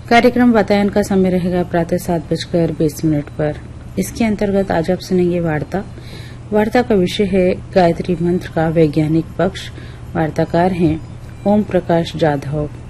कार्यक्रम वातायन का समय रहेगा प्रातः 7:20 पर। इसके अंतर्गत आज आप सुनेंगे वार्ता का विषय है गायत्री मंत्र का वैज्ञानिक पक्ष। वार्ताकार हैं ओम प्रकाश जाधव।